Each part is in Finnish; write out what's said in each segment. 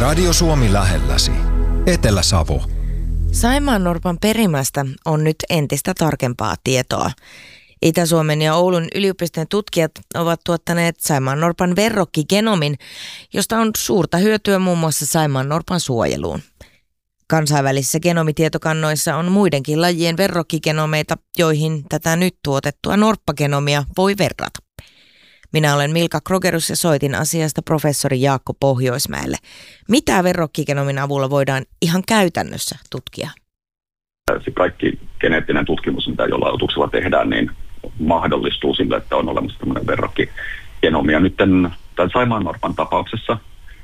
Radio Suomi lähelläsi. Etelä-Savo. Saimaannorpan perimästä on nyt entistä tarkempaa tietoa. Itä-Suomen ja Oulun yliopistojen tutkijat ovat tuottaneet saimaannorpan verrokkigenomin, josta on suurta hyötyä muun muassa saimaannorpan suojeluun. Kansainvälisissä genomitietokannoissa on muidenkin lajien verrokkigenomeita, joihin tätä nyt tuotettua norppagenomia voi verrata. Minä olen Milka Krogerus ja soitin asiasta professori Jaakko Pohjoismäelle. Mitä verrokkigenomin avulla voidaan ihan käytännössä tutkia? Se kaikki geneettinen tutkimus, mitä jollain otuksella tehdään, niin mahdollistuu sillä, että on olemassa tämmöinen verrokkigenomi. Ja nyt tämän saimaannorpan tapauksessa,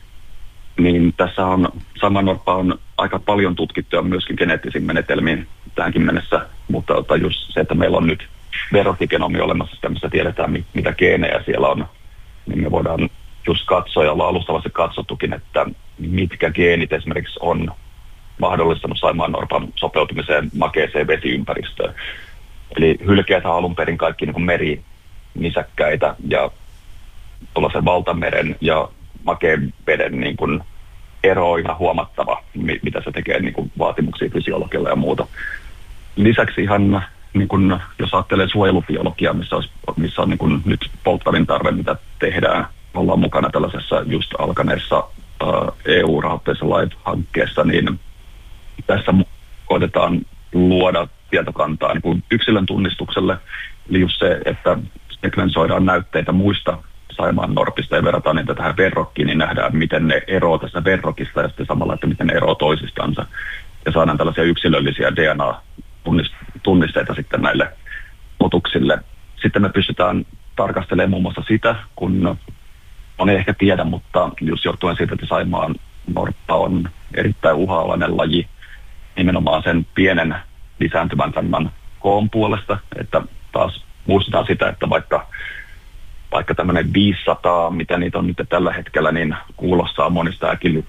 niin tässä on saimaannorppa on aika paljon tutkittu ja myöskin geneettisiin menetelmiin tähänkin mennessä, mutta just se, että meillä on nyt verrokkigenomi olemassa, missä tiedetään, mitä geenejä siellä on, niin me voidaan just katsoa, ja ollaan alustavasti katsottukin, että mitkä geenit esimerkiksi on mahdollistanut saimaannorpan sopeutumiseen makeeseen vesiympäristöön. Eli hylkeät on alun perin kaikki niin kuin merinisäkkäitä, ja tuollaisen valtameren ja makeen veden niin kuin ero on ihan huomattava, mitä se tekee niin kuin vaatimuksia fysiologialla ja muuta. Lisäksi ihan niin kun, jos ajattelee suojelubiologiaa, missä on niin kun nyt polttavin tarve, mitä tehdään, ollaan mukana tällaisessa just alkaneessa EU-rahoitteisessa LIFE-hankkeessa, niin tässä koitetaan luoda tietokantaa niin kun yksilön tunnistukselle. Eli just se, että sekvensoidaan näytteitä muista saimaannorpista ja verrataan niitä tähän verrokkiin, niin nähdään, miten ne eroavat tässä verrokista ja sitten samalla, että miten ne eroavat toisistansa. Ja saadaan tällaisia yksilöllisiä DNA-tunnisteita sitten näille otuksille. Sitten me pystytään tarkastelemaan muun muassa sitä, kun moni ehkä tiedä, mutta just johtuen siitä, että saimaannorppa on erittäin uhanalainen laji nimenomaan sen pienen lisääntyvän kannan koon puolesta, että taas muistetaan sitä, että vaikka tämmöinen 500, mitä niitä on nyt tällä hetkellä, niin kuulostaa monista